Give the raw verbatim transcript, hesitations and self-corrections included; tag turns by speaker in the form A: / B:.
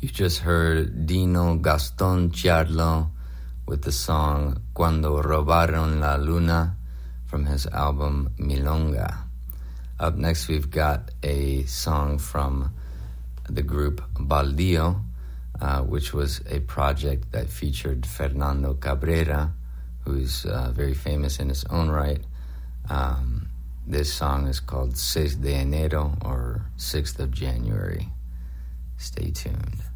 A: You just heard Dino Gaston Ciarlo with the song Cuando Robaron la Luna from his album Milonga. Up next we've got a song from the group Baldio, uh, which was a project that featured Fernando Cabrera, who's uh, very famous in his own right. Um, this song is called Seis de Enero, or sixth of January. Stay tuned.